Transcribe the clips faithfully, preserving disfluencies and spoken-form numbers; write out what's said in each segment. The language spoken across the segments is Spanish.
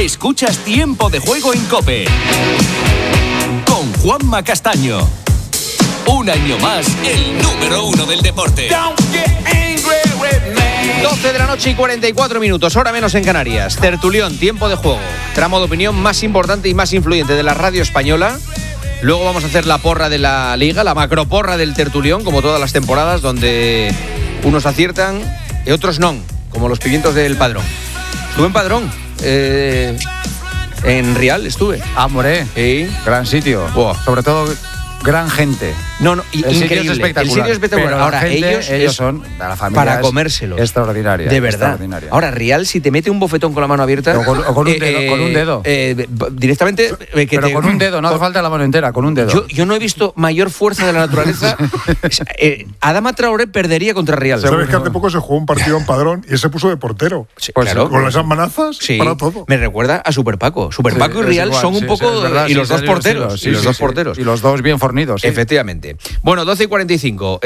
Escuchas Tiempo de Juego en COPE con Juanma Castaño. Un año más, el número uno del deporte. doce de la noche y cuarenta y cuatro minutos, hora menos en Canarias. Tertulión, Tiempo de Juego, tramo de opinión más importante y más influyente de la radio española. Luego vamos a hacer la porra de la Liga, la macroporra del Tertulión, como todas las temporadas, donde unos aciertan y otros no, como los pimientos del Padrón. Estuve en Padrón, eh, en Rial estuve. Ah, moré. Sí. Gran sitio. Wow. Sobre todo, gran gente. No, no, el increíble. Sitio es espectacular. El sitio es espectacular. Pero ahora, gente, ellos, ellos es son, la familia para comérselos. Extraordinaria. De verdad. Extraordinaria. Ahora, Rial, si te mete un bofetón con la mano abierta. O con, o con un dedo. Eh, con un dedo. Eh, directamente. Eh, que Pero te, con un dedo, no hace falta la mano entera, con un dedo. Yo, yo no he visto mayor fuerza de la naturaleza. eh, Adama Traoré perdería contra Rial. ¿Sabes que hace poco se jugó un partido en Padrón y él se puso de portero? Sí, pues claro. Con las amenazas, Sí, para todo. me recuerda a Super Paco. Super Sí, Paco y es Rial igual, son un sí, poco. sí, es verdad, y sí, los sí, dos sí, porteros. sí, y los sí, dos sí. porteros. Y los dos bien fornidos. Sí. Efectivamente. Bueno, doce y cuarenta y cinco.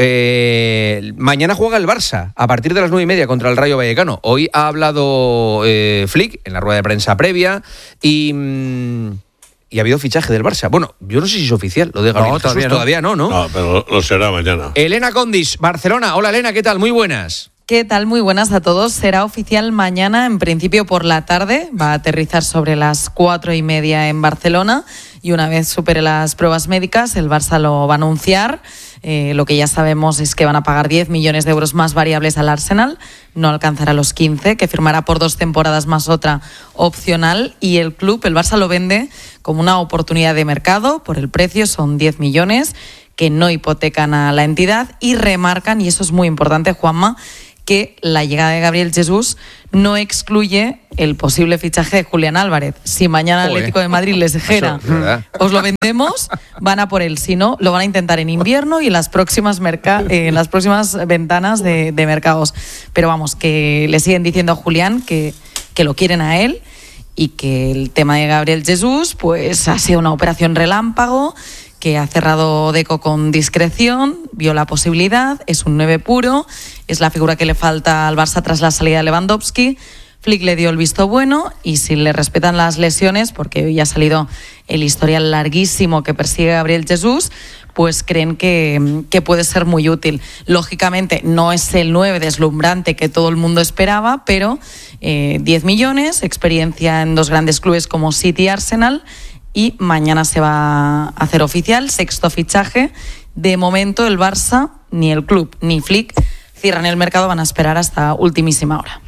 Eh, mañana juega el Barça a partir de las nueve y media contra el Rayo Vallecano. Hoy ha hablado eh, Flick en la rueda de prensa previa y. Mmm, Y ha habido fichaje del Barça. Bueno, yo no sé si es oficial. Lo de Gabriel No, Jesús todavía no. todavía no, ¿no? No, pero lo será mañana. Elena Condis, Barcelona. Hola, Elena, ¿qué tal? Muy buenas. ¿Qué tal? Muy buenas a todos. Será oficial mañana, en principio por la tarde. Va a aterrizar sobre las cuatro y media en Barcelona y una vez supere las pruebas médicas, el Barça lo va a anunciar. Eh, lo que ya sabemos es que van a pagar diez millones de euros más variables al Arsenal. No alcanzará los quince, que firmará por dos temporadas más otra opcional. Y el club, el Barça, lo vende como una oportunidad de mercado. Por el precio son diez millones que no hipotecan a la entidad y remarcan, y eso es muy importante, Juanma, que la llegada de Gabriel Jesús no excluye el posible fichaje de Julián Álvarez. Si mañana el Atlético de Madrid les dijera, os lo vendemos, van a por él. Si no, lo van a intentar en invierno y en las próximas, merca- eh, en las próximas ventanas de, de mercados. Pero vamos, que le siguen diciendo a Julián que, que lo quieren a él y que el tema de Gabriel Jesús pues ha sido una operación relámpago, que ha cerrado Deco con discreción, vio la posibilidad, es un nueve puro, es la figura que le falta al Barça tras la salida de Lewandowski. Flick le dio el visto bueno y si le respetan las lesiones, porque hoy ha salido el historial larguísimo que persigue Gabriel Jesús, pues creen que, que puede ser muy útil. Lógicamente no es el nueve deslumbrante que todo el mundo esperaba, pero eh, diez millones, experiencia en dos grandes clubes como City y Arsenal, y mañana se va a hacer oficial, sexto fichaje. De momento el Barça, ni el club, ni Flick cierran el mercado, van a esperar hasta ultimísima hora.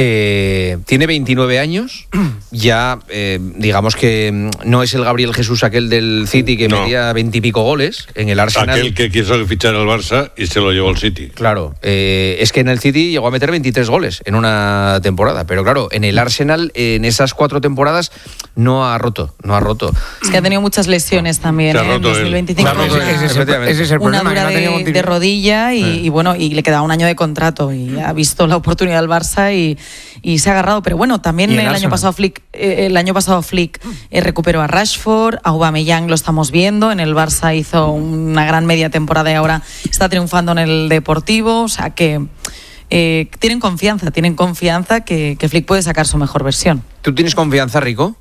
Eh, tiene veintinueve años, ya eh, digamos que no es el Gabriel Jesús aquel del City que no. metía veintipico goles en el Arsenal. Aquel que quiso fichar al Barça y se lo llevó al City. Claro, eh, es que en el City llegó a meter veintitrés goles en una temporada, pero claro, en el Arsenal en esas cuatro temporadas no ha roto, no ha roto. Es que ha tenido muchas lesiones también Se ha ¿eh? en roto dos mil veinticinco. él. Claro, ese, es el, ese es el Una problema. dura que no de, tenía de rodilla y, y bueno, y le quedaba un año de contrato y ha visto la oportunidad del Barça y, y se ha agarrado. Pero bueno, también el, el año pasado Flick, eh, el año pasado Flick eh, recuperó a Rashford, a Aubameyang lo estamos viendo, en el Barça hizo una gran media temporada y ahora está triunfando en el Deportivo, o sea que eh, tienen confianza, tienen confianza que, que Flick puede sacar su mejor versión. ¿Tú tienes confianza, Rico?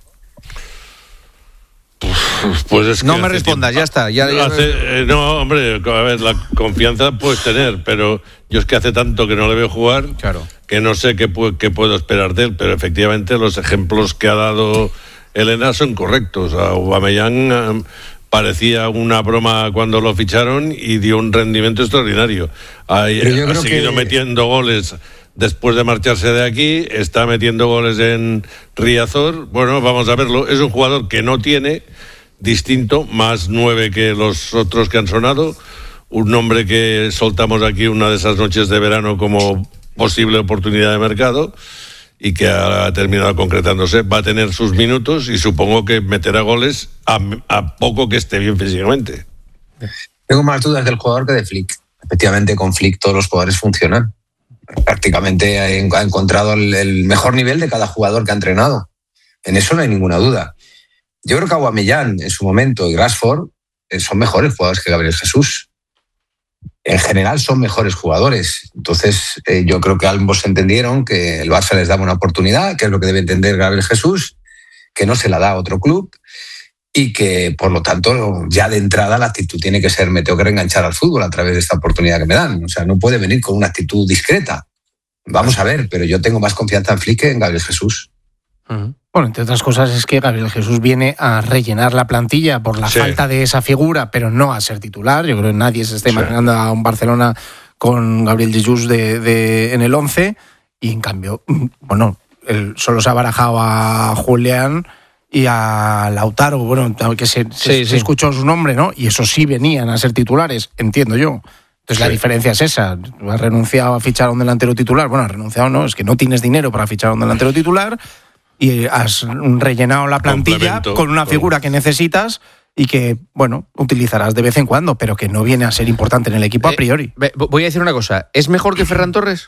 Pues es que no me hace respondas, tiempo. ya está. Ya, ya... Hace, eh, no, hombre, a ver, la confianza puedes tener, pero yo es que hace tanto que no le veo jugar, claro, que no sé qué, pu- qué puedo esperar de él, pero efectivamente los ejemplos que ha dado Elena son correctos. A Aubameyang eh, parecía una broma cuando lo ficharon y dio un rendimiento extraordinario. Ha, ha seguido que... metiendo goles después de marcharse de aquí, está metiendo goles en Riazor. Bueno, vamos a verlo. Es un jugador que no tiene, distinto, más nueve que los otros que han sonado. Un nombre que soltamos aquí una de esas noches de verano como posible oportunidad de mercado y que ha terminado concretándose. Va a tener sus minutos y supongo que meterá goles a, a poco que esté bien físicamente. Tengo más dudas del jugador que de Flick. Efectivamente, con Flick todos los jugadores funcionan. Prácticamente ha encontrado el mejor nivel de cada jugador que ha entrenado. En eso no hay ninguna duda. Yo creo que Aubameyang en su momento y Rashford son mejores jugadores que Gabriel Jesús. En general son mejores jugadores. Entonces eh, yo creo que ambos entendieron que el Barça les daba una oportunidad, que es lo que debe entender Gabriel Jesús, que no se la da a otro club y que, por lo tanto, ya de entrada la actitud tiene que ser: me tengo que reenganchar al fútbol a través de esta oportunidad que me dan. O sea, no puede venir con una actitud discreta. Vamos a ver, pero yo tengo más confianza en Flick que en Gabriel Jesús. Uh-huh. Bueno, entre otras cosas es que Gabriel Jesús viene a rellenar la plantilla por la sí. falta de esa figura, pero no a ser titular. Yo creo que nadie se está sí. imaginando a un Barcelona con Gabriel Jesús de, de, en el once, y en cambio, bueno, él solo se ha barajado a Julián y a Lautaro, bueno, que se, se, sí, se sí. escuchó su nombre, ¿no? Y esos sí venían a ser titulares, entiendo yo. Entonces sí. la diferencia es esa. Has renunciado a fichar a un delantero titular. Bueno, has renunciado no, es que no tienes dinero para fichar a un delantero titular y has rellenado la plantilla con una figura que necesitas y que, bueno, utilizarás de vez en cuando, pero que no viene a ser importante en el equipo a priori. Eh, voy a decir una cosa. ¿Es mejor que Ferran Torres?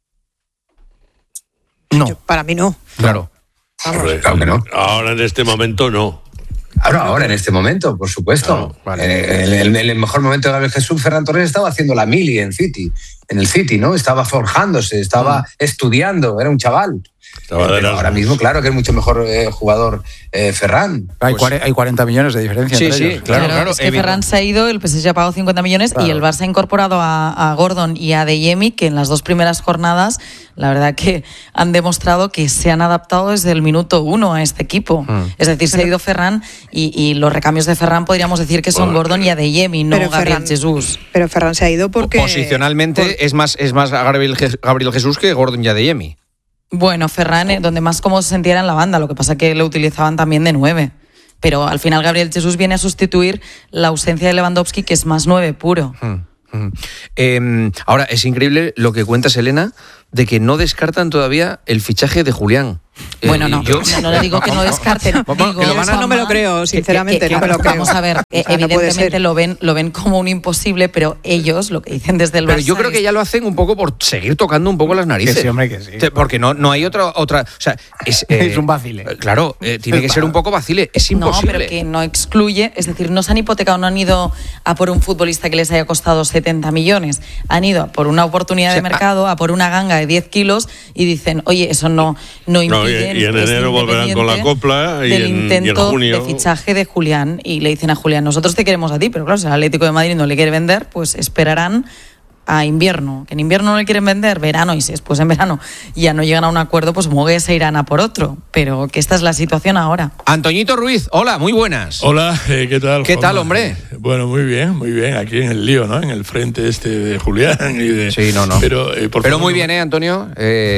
No. Yo, para mí no. Claro. Vamos, claro que no. Ahora en este momento no. Ahora, ahora en este momento, por supuesto. No, vale. En el, el, el mejor momento de Gabriel Jesús, Ferran Torres estaba haciendo la mili en City, en el City, ¿no? Estaba forjándose, estaba mm. estudiando, era un chaval. Pero ahora mismo, claro que es mucho mejor eh, jugador eh, Ferran. Hay, pues, hay cuarenta millones de diferencia sí, entre sí, ellos. claro, claro, claro. Es que Ferran se ha ido, el P S G ha pagado cincuenta millones claro. y el Barça ha incorporado a, a Gordon y a Adeyemi, que en las dos primeras jornadas, la verdad que han demostrado que se han adaptado desde el minuto uno a este equipo. Mm. Es decir, se ha ido Ferran y, y los recambios de Ferran podríamos decir que son bueno, Gordon y Adeyemi, no Gabriel Ferran, Jesús. Pero Ferran se ha ido porque... Posicionalmente por... es más, es más Gabriel, Gabriel Jesús que Gordon y Adeyemi. Bueno, Ferran, eh, donde más cómodo se sentía era en la banda, lo que pasa que lo utilizaban también de nueve. Pero al final Gabriel Jesús viene a sustituir la ausencia de Lewandowski, que es más nueve puro. Hmm, hmm. Eh, ahora, es increíble lo que cuentas, Elena, de que no descartan todavía el fichaje de Julián. Bueno, eh, no, yo... no, no le digo que no descarten. Digo, que lo van a... Eso no me lo creo, sinceramente, que, que, que, no me lo creo. Vamos a ver, o sea, evidentemente no lo ven lo ven como un imposible, pero ellos lo que dicen desde el Barça. Pero yo creo que ya lo hacen un poco por seguir tocando un poco las narices. Que sí, hombre, que sí. Porque no, no hay otra, otra, o sea, es, eh, es un vacile. Claro, eh, tiene que ser un poco vacile, es imposible. No, pero que no excluye, es decir, no se han hipotecado, no han ido a por un futbolista que les haya costado setenta millones, han ido a por una oportunidad o sea, de mercado, a por una ganga de diez kilos y dicen, oye, eso no, no impide. No, y, y en enero volverán con la copla y del en, intento y en junio de fichaje de Julián y le dicen a Julián, nosotros te queremos a ti, pero claro, si el Atlético de Madrid no le quiere vender, pues esperarán a invierno, que en invierno no le quieren vender, verano, y si después en verano ya no llegan a un acuerdo, pues Mogué se irán a por otro, pero que esta es la situación ahora. Antoñito Ruiz, hola, muy buenas. Hola, eh, ¿qué tal? ¿Qué Juanma? tal, hombre? Bueno, muy bien, muy bien, aquí en el lío, ¿no? En el frente este de Julián y de... Sí, no, no. Pero, eh, por pero favor, muy no... bien, ¿eh, Antonio? Eh,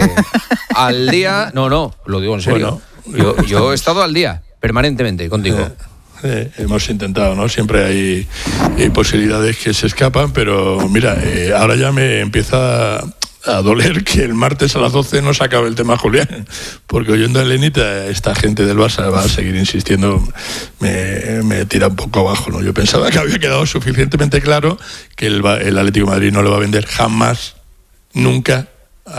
al día, no, no, lo digo en serio. Bueno, yo, yo he estado al día, permanentemente, contigo. Eh. Eh, hemos intentado, ¿no? Siempre hay, hay posibilidades que se escapan, pero mira, eh, ahora ya me empieza a doler que el martes a las doce no se acabe el tema Julián, porque oyendo a Elenita, esta gente del Barça va a seguir insistiendo, me, me tira un poco abajo, ¿no? Yo pensaba que había quedado suficientemente claro que el, el Atlético de Madrid no le va a vender jamás, nunca,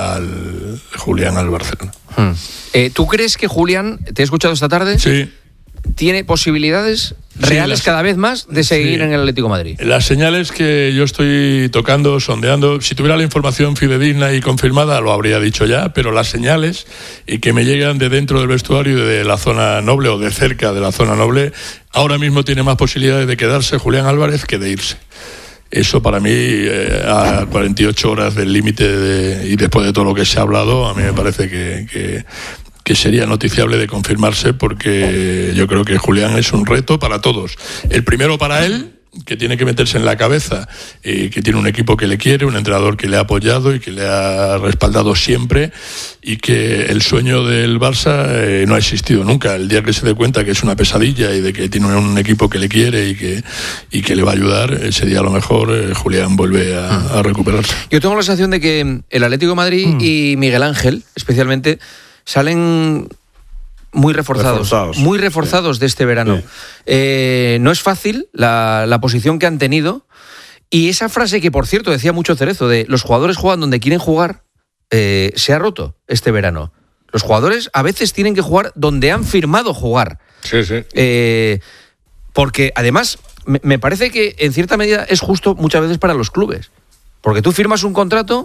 al Julián al Barcelona. Hmm. Eh, ¿Tú crees que Julián, te he escuchado esta tarde? Sí. ¿Tiene posibilidades reales sí, las, cada vez más de seguir sí. en el Atlético de Madrid? Las señales que yo estoy tocando, sondeando, si tuviera la información fidedigna y confirmada lo habría dicho ya, pero las señales y que me llegan de dentro del vestuario y de la zona noble o de cerca de la zona noble, ahora mismo tiene más posibilidades de quedarse Julián Álvarez que de irse. Eso para mí, eh, a cuarenta y ocho horas del límite de, y después de todo lo que se ha hablado, a mí me parece que... que que sería noticiable de confirmarse, porque yo creo que Julián es un reto para todos. El primero para él, que tiene que meterse en la cabeza, eh, que tiene un equipo que le quiere, un entrenador que le ha apoyado y que le ha respaldado siempre, y que el sueño del Barça eh, no ha existido nunca. El día que se dé cuenta que es una pesadilla y de que tiene un equipo que le quiere y que, y que le va a ayudar, ese día a lo mejor eh, Julián vuelve a, a recuperarse. Yo tengo la sensación de que el Atlético de Madrid mm. y Miguel Ángel, especialmente, salen muy reforzados, reforzados. muy reforzados sí. de este verano. Sí. Eh, no es fácil la, la posición que han tenido, y esa frase que, por cierto, decía mucho Cerezo, de los jugadores juegan donde quieren jugar, eh, se ha roto este verano. Los jugadores a veces tienen que jugar donde han firmado jugar. Sí, sí. Eh, porque, además, me, me parece que en cierta medida es justo muchas veces para los clubes. Porque tú firmas un contrato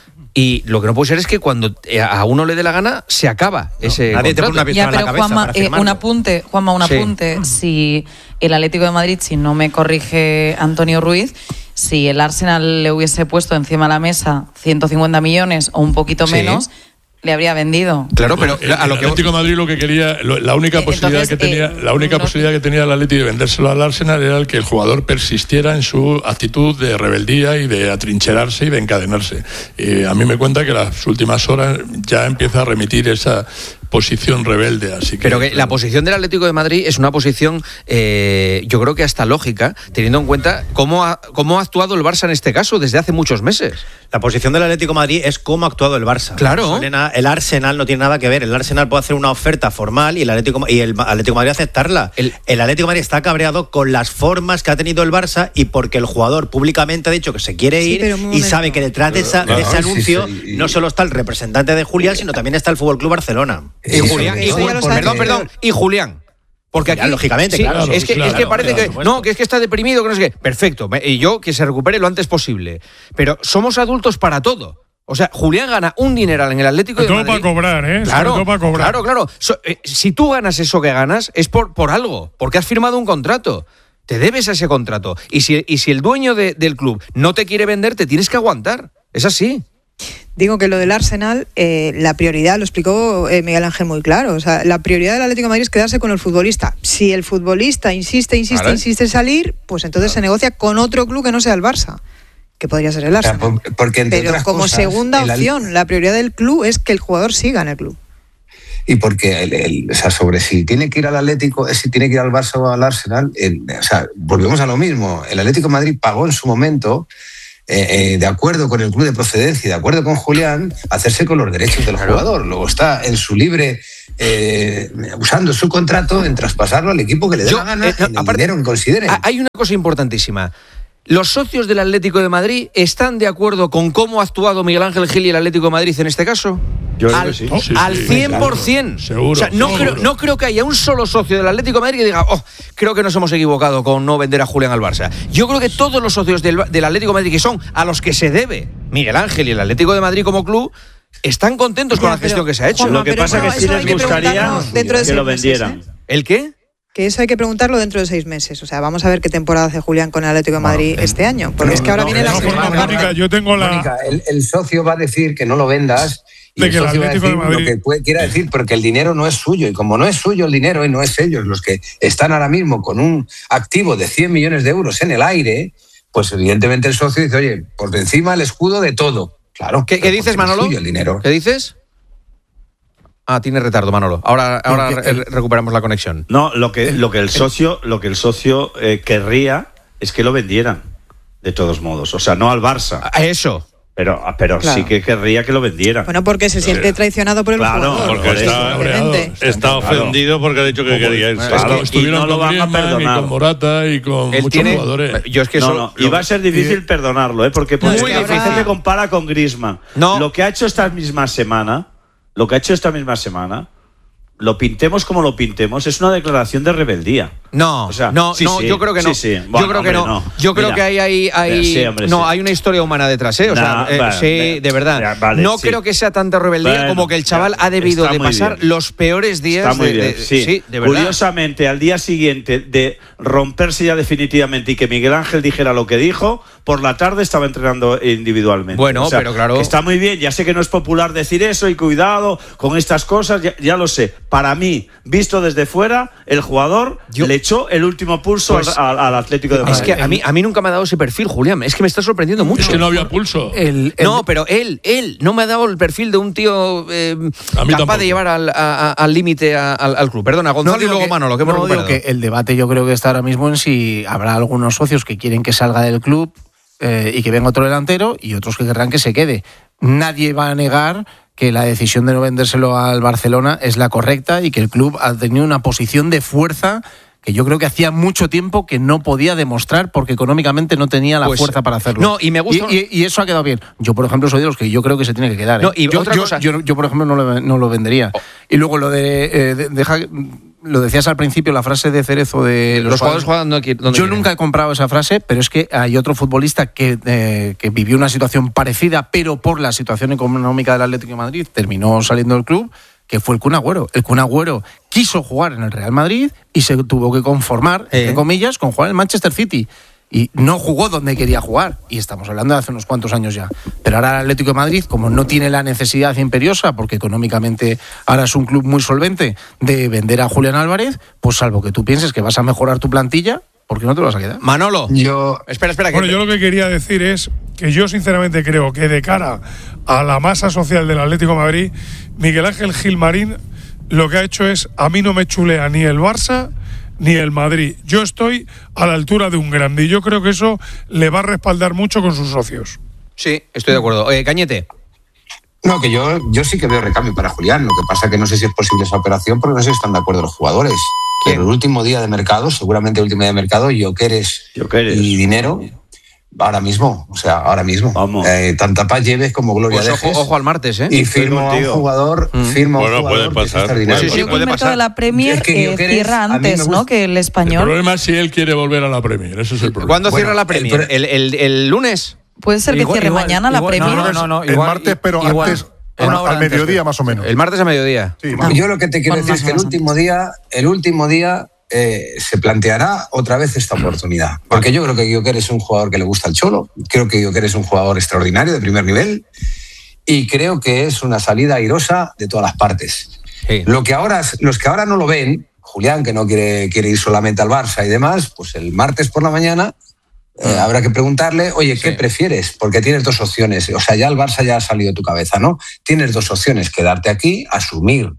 Y lo que no puede ser es que cuando a uno le dé la gana, se acaba no, ese nadie te pone una pistola ya, pero en la cabeza Juanma, para eh, firmarlo. un apunte, Juanma, un Sí. apunte. Si el Atlético de Madrid, si no me corrige Antonio Ruiz, si el Arsenal le hubiese puesto encima de la mesa ciento cincuenta millones o un poquito Sí. menos, le habría vendido. Claro, pero el, a lo el que Atlético de Madrid lo que quería, lo- la única Eh, posibilidad entonces, que tenía, eh, la única no- posibilidad que tenía el Atlético de vendérselo al Arsenal era el que el jugador persistiera en su actitud de rebeldía y de atrincherarse y de encadenarse. Y a mí me cuenta que las últimas horas ya empieza a remitir esa posición rebelde, así que. Pero que la posición del Atlético de Madrid es una posición, eh, yo creo que hasta lógica, teniendo en cuenta cómo ha, cómo ha actuado el Barça en este caso desde hace muchos meses. La posición del Atlético de Madrid es cómo ha actuado el Barça. Claro. Elena, el Arsenal no tiene nada que ver. El Arsenal puede hacer una oferta formal y el Atlético, y el Atlético de Madrid aceptarla. El- El, Atlético de Madrid está cabreado con las formas que ha tenido el Barça y porque el jugador públicamente ha dicho que se quiere Sí, ir pero un y momento. sabe que detrás de, esa- de Claro, ese sí, anuncio sí, y- no solo está el representante de Julián, sino también está el Fútbol Club Barcelona. Y Eso, Julián, y eso Ju- ya lo sabe. perdón, perdón, y Julián. Porque Julián, aquí, lógicamente, sí, claro, es que, claro, es que parece por que supuesto. no, que es que está deprimido, que no sé qué. Perfecto, me- y yo que se recupere lo antes posible. Pero somos adultos para todo. O sea, Julián gana un dineral en el Atlético de Todo Madrid. para cobrar, ¿eh? Sobre Claro, todo para cobrar. claro, claro. So- eh, si tú ganas eso que ganas es por, por algo, porque has firmado un contrato. Te debes a ese contrato. Y si, y si el dueño de- del club no te quiere vender, te tienes que aguantar. Es así. Digo que lo del Arsenal, eh, la prioridad, lo explicó eh, Miguel Ángel muy claro, o sea, la prioridad del Atlético de Madrid es quedarse con el futbolista. Si el futbolista insiste, insiste, Claro. insiste en salir, pues entonces se negocia con otro club que no sea el Barça, que podría ser el O sea, Arsenal. por- porque entre Pero otras como cosas, segunda el Al- opción, la prioridad del club es que el jugador siga en el club. Y porque, el, el- o sea, sobre si tiene que ir al Atlético, eh, si tiene que ir al Barça o al Arsenal, el- o sea, volvemos a lo mismo. El Atlético de Madrid pagó en su momento, eh, eh, de acuerdo con el club de procedencia y de acuerdo con Julián, hacerse con los derechos del jugador. Luego está en su libre, eh, usando su contrato en traspasarlo al equipo que le dé Yo, la gana, eh, no, en el aparte, dinero que considere. ha- Hay una cosa importantísima. Los socios del Atlético de Madrid están de acuerdo con cómo ha actuado Miguel Ángel Gil y el Atlético de Madrid en este caso. Yo creo al, que sí. Sí, al sí, cien por ciento. Seguro, O sea, no, seguro. creo, no creo que haya un solo socio del Atlético de Madrid que diga, oh, creo que nos hemos equivocado con no vender a Julián al Barça. Yo creo que todos los socios del, del Atlético de Madrid, que son a los que se debe Miguel Ángel y el Atlético de Madrid como club, están contentos con Ya, la gestión pero, que se ha hecho. Juanma, Lo que pero pasa eso- es que sí eso hay les que gustaría preguntarlo dentro de que seis lo meses, vendieran. ¿eh? ¿El qué? Que eso hay que preguntarlo dentro de seis meses. O sea, vamos a ver qué temporada hace Julián con el Atlético de Madrid este año. Porque es que ahora no, viene la no, segunda Mónica, parte. Mónica, yo tengo la. Mónica, el, el socio va a decir que no lo vendas y De el que el socio va a Atlético de decir Madrid- lo que puede, quiera decir, porque el dinero no es suyo. Y como no es suyo el dinero y no es ellos los que están ahora mismo con un activo de cien millones de euros en el aire, pues evidentemente el socio dice, oye, por encima el escudo de todo. Claro. ¿Qué, qué pero dices, porque no es Manolo? suyo el dinero. ¿Qué dices? Ah, tiene retardo, Manolo. Ahora, ahora No, que- re- recuperamos la conexión. No, lo que, lo que el socio, lo que el socio eh, querría es que lo vendieran, de todos modos. O sea, no al Barça, A eso. pero, pero Claro. sí que querría que lo vendieran. Bueno, porque se siente traicionado por el Claro, jugador. porque por eso, está- evidentemente. Está ofendido porque ha dicho que quería irse. Claro. Estu- Estuvieron y no lo con van a Griezmann y perdonar. con Morata y con Él muchos tiene. jugadores. Yo es que no, eso. no, y va a ser difícil perdonarlo, ¿eh? porque No, es porque que la habrá- gente compara con Griezmann. No. Lo que ha hecho esta misma semana, lo que ha hecho esta misma semana, lo pintemos como lo pintemos, es una declaración de rebeldía. No, O sea, no, sí, no, sí, yo creo que no. sí, sí. yo Bueno, creo que hombre, no. no. Yo creo Mira. que hay, hay, hay Sí, hombre, no, sí. hay una historia humana detrás, ¿eh? O sea, Nah, eh, vale, sí, vale. de verdad. Ya, vale, no sí. creo que sea tanta rebeldía Bueno, como que el chaval ya, ha debido está de muy pasar bien. los peores días Está muy de, bien, de- sí. de verdad. Curiosamente, al día siguiente de romperse ya definitivamente y que Miguel Ángel dijera lo que dijo, por la tarde estaba entrenando individualmente. Bueno, pero claro. que está muy bien, ya sé que no es popular decir eso y cuidado con estas cosas, ya, ya lo sé. Para mí, visto desde fuera, el jugador Yo- le echó el último pulso Pues, al, al- al Atlético de Madrid. Es que a mí, a mí nunca me ha dado ese perfil, Julián. Es que me está sorprendiendo mucho. Es que no había pulso. El- el- No, pero él, él, no me ha dado el perfil de un tío eh, A mí capaz tampoco. de llevar al a- a- al límite a- al, al club. Perdona, Gonzalo y digo luego que- Manolo, que hemos no, digo recuperado. que el debate yo creo que está ahora mismo en si habrá algunos socios que quieren que salga del club eh, y que venga otro delantero y otros que querrán que se quede. Nadie va a negar que la decisión de no vendérselo al Barcelona es la correcta y que el club ha tenido una posición de fuerza que yo creo que hacía mucho tiempo que no podía demostrar porque económicamente no tenía la Pues, fuerza para hacerlo. no, y me gusta- Y, y- y eso ha quedado bien. Yo, por ejemplo, soy de los que yo creo que se tiene que quedar. ¿eh? No, y yo, otra yo- cosa- yo- yo, por ejemplo, no lo, no lo vendería. Y luego lo de... eh, de- deja, lo decías al principio, la frase de Cerezo de los, los jugadores jugando aquí. Yo quieren. Nunca he comprado esa frase, pero es que hay otro futbolista que, eh, que vivió una situación parecida, pero por la situación económica del Atlético de Madrid terminó saliendo del club, que fue el Kun Agüero. El Kun Agüero quiso jugar en el Real Madrid y se tuvo que conformar, eh. entre comillas, con jugar en el Manchester City. Y no jugó donde quería jugar. Y estamos hablando de hace unos cuantos años ya. Pero ahora el Atlético de Madrid, como no tiene la necesidad imperiosa, porque económicamente ahora es un club muy solvente, de vender a Julián Álvarez, pues salvo que tú pienses que vas a mejorar tu plantilla, ¿por qué no te lo vas a quedar? Manolo, yo... Espera, espera. Bueno, que... yo lo que quería decir es que yo sinceramente creo que de cara a la masa social del Atlético de Madrid, Miguel Ángel Gilmarín lo que ha hecho es, a mí no me chulea ni el Barça ni el Madrid. Yo estoy a la altura de un grande y yo creo que eso le va a respaldar mucho con sus socios. Sí, estoy de acuerdo. Eh, Cañete. No, que yo, yo sí que veo recambio para Julián. Lo que pasa es que no sé si es posible esa operación porque no sé si están de acuerdo los jugadores. ¿Quién? Pero el último día de mercado, seguramente el último día de mercado, Gyökeres y Dinero, ahora mismo, o sea, ahora mismo. Vamos. Eh, tanta paz lleves como Gloria pues dejes. Ojo, ojo al martes, ¿eh? Y firmo a un jugador, mm. firmo a un bueno, jugador. Puede pasar. Sí, sí, sí, puede el pasar. de la Premier es que eh, cierra antes, ¿no? Que el español. El problema es si él quiere volver a la Premier, eso es el problema. ¿Cuándo bueno, cierra la Premier? ¿El, el, el lunes? Puede ser que igual, cierre igual, mañana igual, la Premier. No, no, no, el igual, martes, pero igual, antes, al, al mediodía más o menos. El martes a mediodía. Sí, ah, yo lo que te quiero decir es que el último día, el último día eh, se planteará otra vez esta oportunidad. Porque yo creo que Gyökeres es un jugador que le gusta al Cholo, creo que Gyökeres es un jugador extraordinario de primer nivel y creo que es una salida airosa de todas las partes. Sí. Lo que ahora, los que ahora no lo ven, Julián, que no quiere, quiere ir solamente al Barça y demás, pues el martes por la mañana eh, habrá que preguntarle, oye, ¿qué sí. prefieres? Porque tienes dos opciones. O sea, ya el Barça ya ha salido de tu cabeza, ¿no? Tienes dos opciones, quedarte aquí, asumir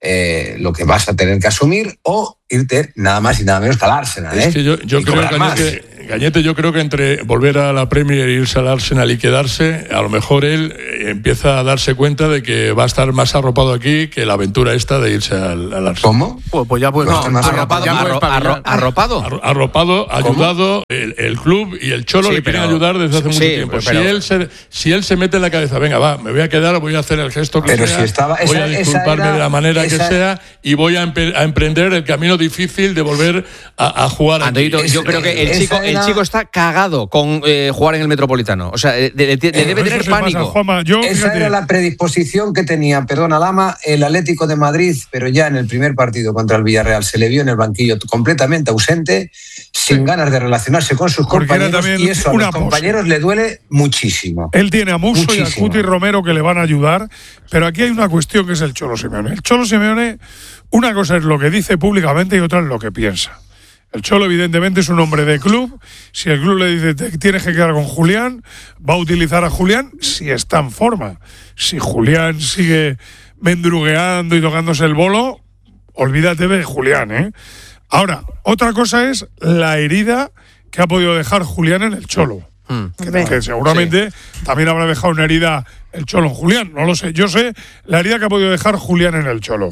eh, lo que vas a tener que asumir o irte nada más y nada menos que al Arsenal. ¿eh? Es que yo, yo creo, Cañete, Cañete, yo creo que entre volver a la Premier e irse al Arsenal y quedarse, a lo mejor él empieza a darse cuenta de que va a estar más arropado aquí que la aventura esta de irse al, al Arsenal. ¿Cómo? Pues, pues ya pues no, no arropado, ya arro, arro, arropado. Ar, arropado, ayudado el, el club y el Cholo sí, le quieren pero, ayudar desde hace sí, mucho tiempo. Pero, si, él se, si él se mete en la cabeza, venga, va, me voy a quedar, voy a hacer el gesto que pero sea, si estaba, voy esa, a disculparme era, de la manera esa, que sea y voy a, empe, a emprender el camino difícil de volver a, a jugar. Antonito, yo creo que el chico, el chico está cagado con eh, jugar en el Metropolitano. O sea, le, le, le debe tener pánico. Pasa, Juanma, yo, Esa fíjate. era la predisposición que tenía, perdona Lama, el Atlético de Madrid, pero ya en el primer partido contra el Villarreal se le vio en el banquillo completamente ausente, sin ganas de relacionarse con sus Porque compañeros y eso a los compañeros pose. le duele muchísimo. Él tiene a Musso muchísimo. y a Cuti Romero que le van a ayudar, pero aquí hay una cuestión que es el Cholo Simeone. El Cholo Simeone, una cosa es lo que dice públicamente y otra es lo que piensa. El Cholo evidentemente es un hombre de club. Si el club le dice te tienes que quedar con Julián, va a utilizar a Julián si está en forma. Si Julián sigue mendrugueando y tocándose el bolo, olvídate de Julián, ¿eh? Ahora, otra cosa es la herida que ha podido dejar Julián en el Cholo. Hmm. Que, que seguramente sí. también habrá dejado una herida el Cholo en Julián, no lo sé. Yo sé la herida que ha podido dejar Julián en el Cholo.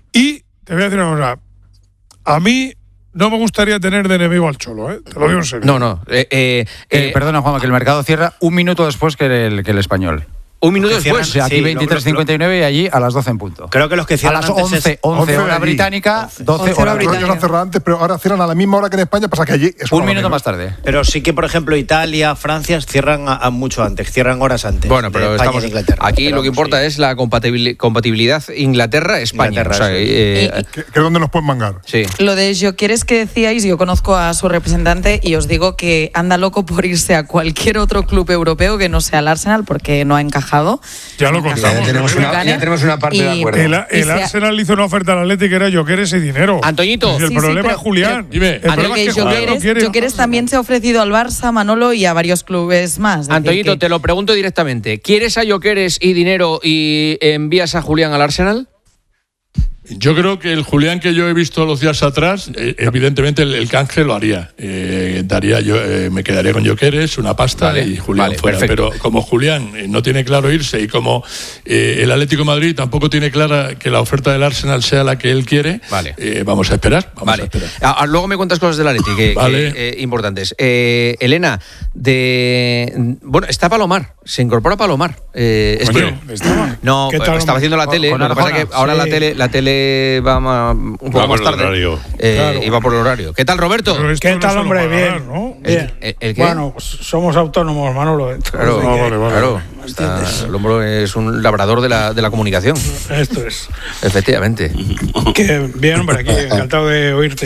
Y te voy a decir una cosa. A mí no me gustaría tener de enemigo al Cholo, ¿eh? Te lo digo en serio. No, no. Eh, eh, eh, perdona, Juanma, que el mercado cierra un minuto después que el, que el Español. Un minuto después. O sea, aquí sí, veintitrés cincuenta y nueve y allí a las doce en punto. Creo que los que cierran a las once, antes es once hora británica, doce hora británica. Ellos han cerrado antes, pero ahora cierran a la misma hora que en España, pasa que allí es un minuto más tarde. Pero sí que, por ejemplo, Italia, Francia cierran a, a mucho antes, cierran horas antes. Bueno, pero España estamos e Inglaterra. Aquí pero lo que importa sí. es la compatibilidad Inglaterra-España. O sea, sí. eh, y, que, que es donde nos pueden mangar. Sí. Lo de Gyökeres que decíais, yo conozco a su representante y os digo que anda loco por irse a cualquier otro club europeo que no sea el Arsenal porque no ha encajado. Ya lo contamos. Tenemos una, ya tenemos una parte y, de acuerdo. El, el Arsenal hizo una oferta al Atlético que era Gyökeres y dinero. Antoñito. El sí, problema sí, pero, es Julián. Dime. El problema es que Julián no quiere. Gyökeres también se ha ofrecido al Barça, Manolo y a varios clubes más. Antoñito, que... te lo pregunto directamente. ¿Quieres a Gyökeres y dinero y envías a Julián al Arsenal? Yo creo que el Julián que yo he visto los días atrás, eh, evidentemente el, el canje lo haría. Eh, eh, daría yo, eh, me quedaría con Gyökeres, una pasta vale, y Julián vale, fuera. Perfecto. Pero como Julián eh, no tiene claro irse y como eh, el Atlético de Madrid tampoco tiene clara que la oferta del Arsenal sea la que él quiere, vale. eh, vamos a esperar. Vamos vale. a esperar. Ah, luego me cuentas cosas del Atlético que, vale. que, eh, importantes. Eh, Elena, de bueno, está Palomar, se incorpora Palomar. Eh, es bueno, que, estaba. No, estaba haciendo la tele. Con lo que pasa es que ahora sí. la tele, la tele va más, un poco va más tarde. Eh, claro. Y va por el horario. ¿Qué tal, Roberto? ¿Qué tal, no hombre? Pagar, bien. ¿no? bien. ¿El, el, el qué? Bueno, pues somos autónomos, Manolo. Claro, ah, vale, vale. claro. Está, el hombre es un labrador de la, de la comunicación. Esto es. Efectivamente. Que bien, hombre, aquí encantado de oírte.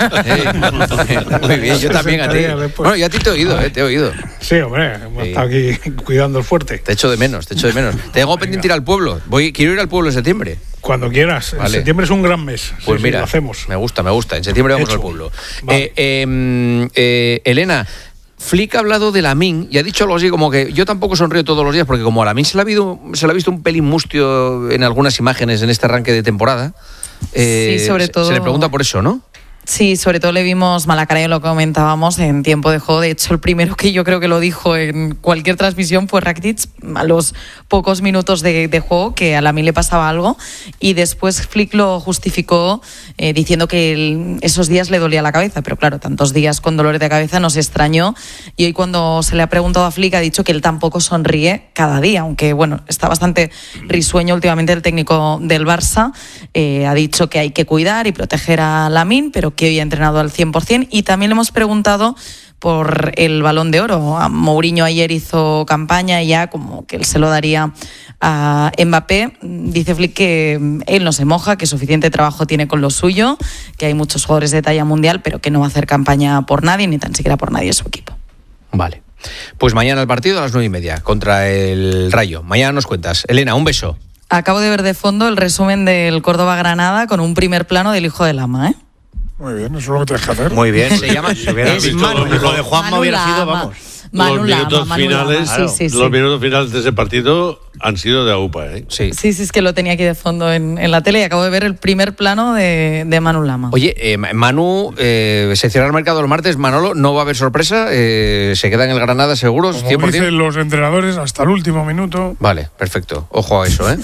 Eh, muy bien, yo también a ti. Bueno, yo a ti te he oído, eh, te he oído. Sí, hombre, hemos sí. estado aquí cuidando el fuerte. Te echo de menos, te echo de menos. Tengo pendiente ir al pueblo. Voy, quiero ir al pueblo en septiembre. Cuando quieras. Vale. En septiembre es un gran mes. Pues sí, mira, sí, lo hacemos. Me gusta, me gusta. En septiembre vamos Hecho. al pueblo. Vale. Eh, eh, eh, Elena, Flick ha hablado de Lamine y ha dicho algo así como que yo tampoco sonrío todos los días porque como a Lamine se le ha, habido, se le ha visto un pelín mustio en algunas imágenes en este arranque de temporada. Eh, sí, sobre todo. Se le pregunta por eso, ¿no? Sí, sobre todo le vimos mala cara, y lo comentábamos en tiempo de juego. De hecho, el primero que yo creo que lo dijo en cualquier transmisión fue Rakitic a los pocos minutos de, de juego, que a Lamine le pasaba algo. Y después Flick lo justificó eh, diciendo que el, esos días le dolía la cabeza. Pero claro, tantos días con dolores de cabeza nos extrañó. Y hoy cuando se le ha preguntado a Flick ha dicho que él tampoco sonríe cada día. Aunque bueno, está bastante risueño últimamente el técnico del Barça. Eh, ha dicho que hay que cuidar y proteger a Lamine, pero que hoy ha entrenado al cien por ciento, y también le hemos preguntado por el Balón de Oro. A Mourinho ayer hizo campaña y ya como que él se lo daría a Mbappé. Dice Flick que él no se moja, que suficiente trabajo tiene con lo suyo, que hay muchos jugadores de talla mundial, pero que no va a hacer campaña por nadie, ni tan siquiera por nadie de su equipo. Vale. Pues mañana el partido a las nueve y media contra el Rayo. Mañana nos cuentas. Elena, un beso. Acabo de ver de fondo el resumen del Córdoba-Granada con un primer plano del hijo del ama, ¿eh? Muy bien, eso es lo que tienes que hacer. Muy bien. Se llama si es Manu. El hijo de Juanma hubiera sido, vamos. Manu los minutos Lama, Manu finales, Lama. Sí, sí, sí. los minutos finales de ese partido han sido de AUPA, ¿eh? Sí, sí, sí, es que lo tenía aquí de fondo en, en la tele y acabo de ver el primer plano de, de Manu Lama. Oye, eh, Manu, eh, se cierra el mercado el martes, Manolo, no va a haber sorpresa, eh, se queda en el Granada seguros, como cien por ciento. Dicen los entrenadores, hasta el último minuto. Vale, perfecto, ojo a eso, ¿eh?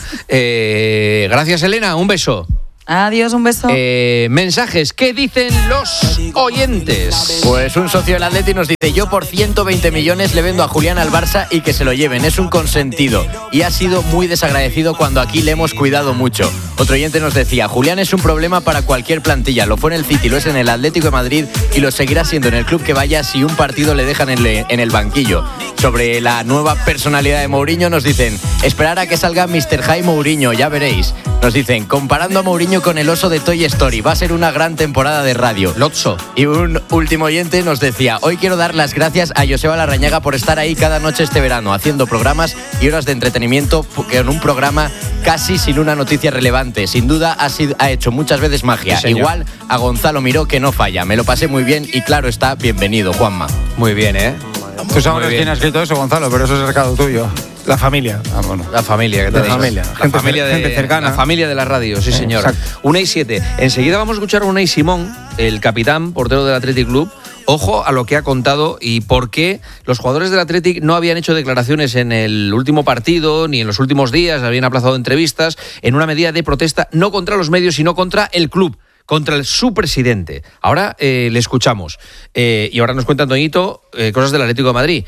eh gracias, Elena, un beso. Adiós, un beso. Eh, mensajes, ¿qué dicen los oyentes? Pues un socio del Atleti nos dice: yo por ciento veinte millones le vendo a Julián al Barça y que se lo lleven, es un consentido y ha sido muy desagradecido cuando aquí le hemos cuidado mucho. Otro oyente nos decía: Julián es un problema para cualquier plantilla, lo fue en el City, lo es en el Atlético de Madrid y lo seguirá siendo en el club que vaya si un partido le dejan en, le, en el banquillo. Sobre la nueva personalidad de Mourinho nos dicen: esperar a que salga mister Jaime Mourinho, ya veréis. Nos dicen: comparando a Mourinho con el oso de Toy Story, va a ser una gran temporada de radio. Lotso. Y un último oyente nos decía: hoy quiero dar las gracias a Joseba Larrañaga por estar ahí cada noche este verano, haciendo programas y horas de entretenimiento con un programa casi sin una noticia relevante. Sin duda ha, sido, ha hecho muchas veces magia. Sí, igual a Gonzalo Miró, que no falla. Me lo pasé muy bien y claro está, bienvenido, Juanma. Muy bien, ¿eh? Tú sabes quién ha escrito eso, Gonzalo, pero eso es recado tuyo. La familia. Ah, bueno. La familia, ¿qué te La familia. La Gente, familia de, gente cercana. La familia de la radio, sí, Eh, señor. exacto. Una y siete. Enseguida vamos a escuchar a Unai Simón, el capitán, portero del Athletic Club. Ojo a lo que ha contado y por qué los jugadores del Athletic no habían hecho declaraciones en el último partido ni en los últimos días, habían aplazado entrevistas en una medida de protesta no contra los medios, sino contra el club, contra el, su presidente. Ahora eh, le escuchamos. Eh, y ahora nos cuenta Antoñito eh, cosas del Atlético de Madrid.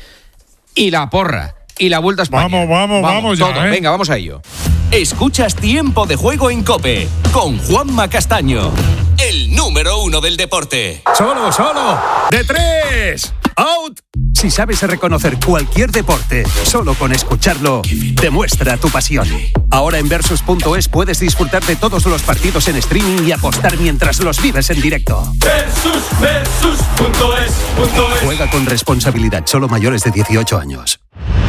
Y la porra. Y la vuelta a España. Vamos, vamos, vamos, todo. ya, ¿eh? Venga, vamos a ello. Escuchas Tiempo de Juego en COPE con Juanma Castaño, el número uno del deporte. Solo, solo. De tres. Out. Si sabes reconocer cualquier deporte, solo con escucharlo, demuestra tu pasión. Ahora en Versus punto es puedes disfrutar de todos los partidos en streaming y apostar mientras los vives en directo. Versus, Versus punto es, punto es. Juega con responsabilidad, solo mayores de dieciocho años.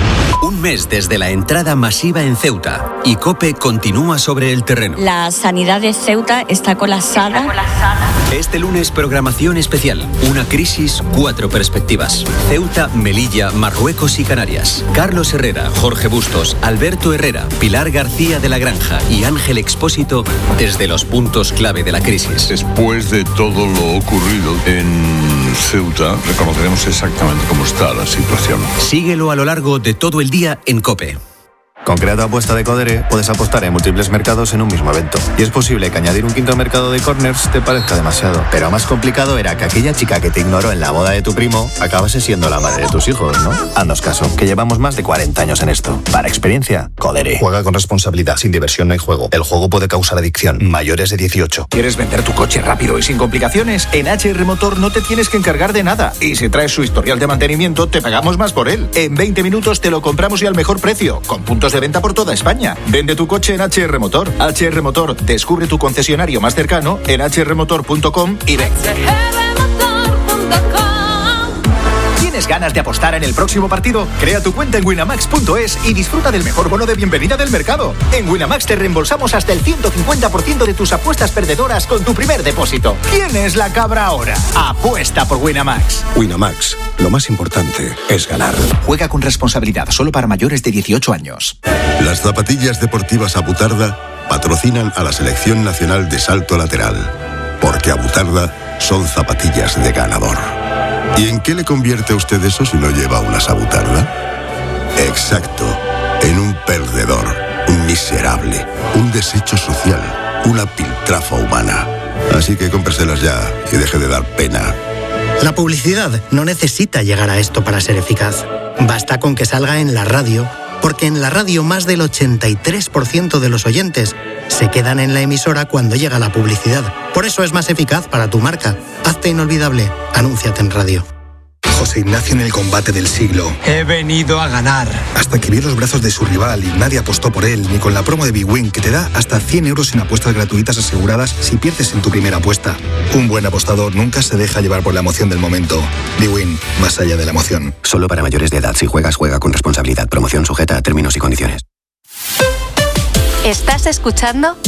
Un mes desde la entrada masiva en Ceuta y COPE continúa sobre el terreno. La sanidad de Ceuta está colapsada. Este lunes, programación especial. Una crisis, cuatro perspectivas. Ceuta, Melilla, Marruecos y Canarias. Carlos Herrera, Jorge Bustos, Alberto Herrera, Pilar García de la Granja y Ángel Expósito desde los puntos clave de la crisis. Después de todo lo ocurrido en en Ceuta, reconoceremos exactamente cómo está la situación. Síguelo a lo largo de todo el día en COPE. Con Creato Apuesta de Codere puedes apostar en múltiples mercados en un mismo evento. Y es posible que añadir un quinto mercado de corners te parezca demasiado. Pero más complicado era que aquella chica que te ignoró en la boda de tu primo acabase siendo la madre de tus hijos, ¿no? Haznos caso, que llevamos más de cuarenta años en esto. Para experiencia, Codere. Juega con responsabilidad, sin diversión no hay juego. El juego puede causar adicción. Mayores de dieciocho. ¿Quieres vender tu coche rápido y sin complicaciones? En H R Motor no te tienes que encargar de nada. Y si traes su historial de mantenimiento, te pagamos más por él. En veinte minutos te lo compramos y al mejor precio, con puntos de venta por toda España. Vende tu coche en H R Motor. H R Motor, descubre tu concesionario más cercano en h r motor punto com y ven. ¿Tienes ganas de apostar en el próximo partido? Crea tu cuenta en winamax punto es y disfruta del mejor bono de bienvenida del mercado. En Winamax te reembolsamos hasta el ciento cincuenta por ciento de tus apuestas perdedoras con tu primer depósito. ¿Quién es la cabra ahora? Apuesta por Winamax. Winamax, lo más importante es ganar. Juega con responsabilidad, solo para mayores de dieciocho años. Las zapatillas deportivas Abutarda patrocinan a la Selección Nacional de Salto Lateral, porque Abutarda son zapatillas de ganador. ¿Y en qué le convierte a usted eso si no lleva una Abutarda? Exacto, en un perdedor, un miserable, un desecho social, una piltrafa humana. Así que cómpreselas ya y deje de dar pena. La publicidad no necesita llegar a esto para ser eficaz. Basta con que salga en la radio, porque en la radio más del ochenta y tres por ciento de los oyentes se quedan en la emisora cuando llega la publicidad. Por eso es más eficaz para tu marca. Hazte inolvidable. Anúnciate en radio. José Ignacio en el combate del siglo. He venido a ganar. Hasta que vio los brazos de su rival y nadie apostó por él, ni con la promo de Big Win, que te da hasta cien euros en apuestas gratuitas aseguradas si pierdes en tu primera apuesta. Un buen apostador nunca se deja llevar por la emoción del momento. Big Win, más allá de la emoción. Solo para mayores de edad. Si juegas, juega con responsabilidad. Promoción sujeta a términos y condiciones. Estás escuchando